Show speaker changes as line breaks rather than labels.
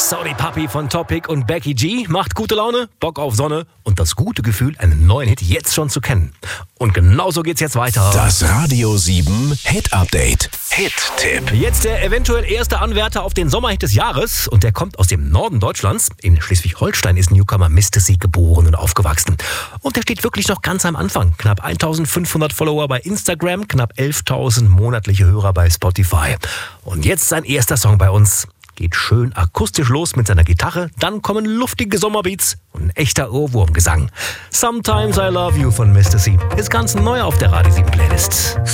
Saudi Papi von Topic und Becky G macht gute Laune, Bock auf Sonne und das gute Gefühl, einen neuen Hit jetzt schon zu kennen. Und genauso geht's jetzt weiter.
Das Radio 7 Hit Update. Hit-Tipp.
Jetzt der eventuell erste Anwärter auf den Sommerhit des Jahres und der kommt aus dem Norden Deutschlands. In Schleswig-Holstein ist Newcomer Mistasy geboren und aufgewachsen. Und der steht wirklich noch ganz am Anfang. Knapp 1500 Follower bei Instagram, knapp 11.000 monatliche Hörer bei Spotify. Und jetzt sein erster Song bei uns. Geht schön akustisch los mit seiner Gitarre, dann kommen luftige Sommerbeats und ein echter Ohrwurmgesang. Sometimes I Love You von Mistasy ist ganz neu auf der Radio 7 Playlist.